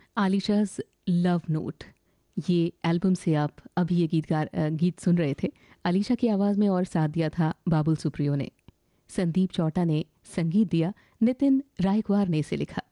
आलिशाज़ love note, ये album से आप अभी ये गीत सुन रहे थे। आलिशा की आवाज़ में और साथ दिया था बाबुल सुप्रियो ने। संदीप चौटा ने संगीत दिया, नितिन रायकुमार ने इसे लिखा।